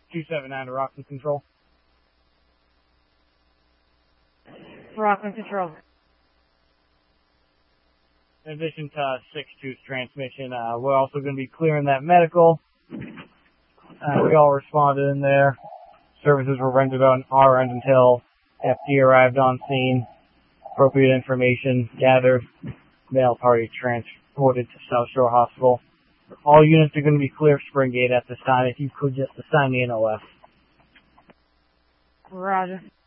279 to Rockland Control. Rockland Control. In addition to 6-2's transmission, we're also going to be clearing that medical. We all responded in there. Services were rendered on our end until FD arrived on scene. Appropriate information gathered. Male party transported to South Shore Hospital. All units are going to be clear of Springgate at this time. If you could just assign me an OF. Roger.